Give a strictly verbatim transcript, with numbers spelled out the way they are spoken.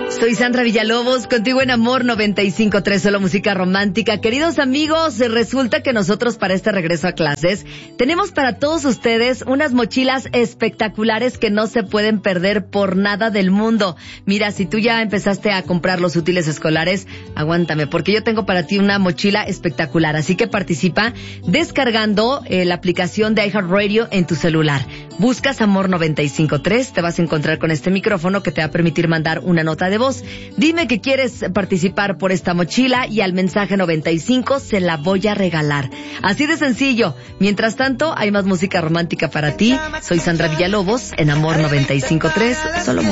Soy Sandra Villalobos, contigo en Amor noventa y cinco punto tres, solo música romántica. Queridos amigos, resulta que nosotros para este regreso a clases tenemos para todos ustedes unas mochilas espectaculares que no se pueden perder por nada del mundo. Mira, si tú ya empezaste a comprar los útiles escolares, aguántame, porque yo tengo para ti una mochila espectacular. Así que participa descargando eh, la aplicación de iHeartRadio en tu celular. Buscas Amor noventa y cinco punto tres, te vas a encontrar con este micrófono que te va a permitir mandar una nota de voz. Dime que quieres participar por esta mochila y al mensaje noventa y cinco se la voy a regalar. Así de sencillo. Mientras tanto, hay más música romántica para ti. Soy Sandra Villalobos en Amor noventa y cinco punto tres, solo